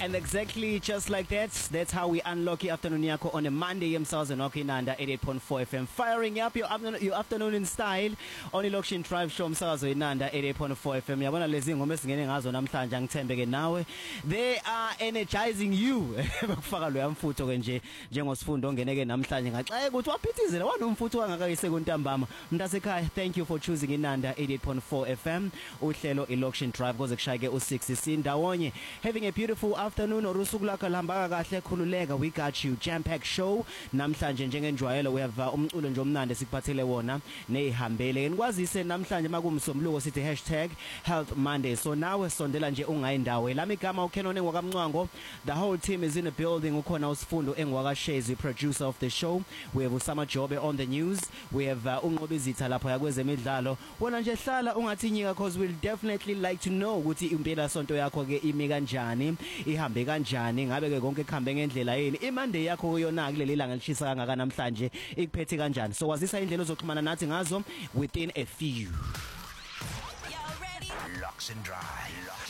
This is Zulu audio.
And exactly just like that's how we unlock your afternoon yakho on a Monday emsazweni wakho Inanda 88.4 FM, firing up your afternoon in style on Election Drive show umsakazo Inanda 88.4 FM. Yabona lezi ngoma esingene ngazo namhlanje angithembeke nawe, they are energizing you bakufaka lo yamfutho ke nje njengosifundo ongeneke namhlanje ngaxa ukuthi waphithizela wanomfutho wangakayise kuntambama mntasekhaya. Thank you for choosing Inanda 88.4 FM, uhlelo Election Drive koze kushayeke u6 sindawonye, having a beautiful afternoon or usuku lakho lihamba kahle khululeka. We got you jam packed show namhlanje njengenjwayelo. We have umculo nje omnandi sikuphathele wona nehambele nikwazise namhlanje makumsomluko sithi #Health Monday. So nawe sondela nje ungayindawo lami igama uKenone ngwakamncwango. The whole team is in the building. Ukhona usifundo engwakashezi, producer of the show. We have Usama Jobe on the news. We have unqobizitha lapho yakwezemidlalo. Wona nje hlala ungathinyika because we'll definitely like to know ukuthi impela sonto yakho ke imi kanjani, ihambe kanjani, ngabe ke konke kuhambe ngendlela yini, iMonday yakho kuyona kuleli langa lishisa kangaka namhlanje ikuphethe kanjani. So wazisa indlela ozoxhumana nathi ngazo within a few. Y'all ready? Locks and Drive.